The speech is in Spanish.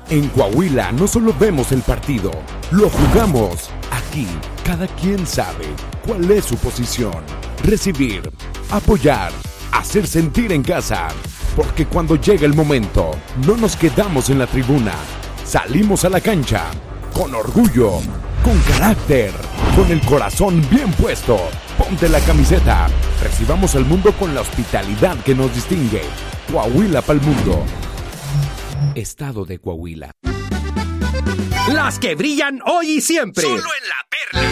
En Coahuila no solo vemos el partido, lo jugamos. Aquí, cada quien sabe cuál es su posición. Recibir, apoyar, hacer sentir en casa. Porque cuando llega el momento, no nos quedamos en la tribuna. Salimos a la cancha, con orgullo, con carácter, con el corazón bien puesto. Ponte la camiseta. Recibamos al mundo con la hospitalidad que nos distingue. Coahuila pa'l mundo. Estado de Coahuila. Las que brillan hoy y siempre. Solo en La Perla.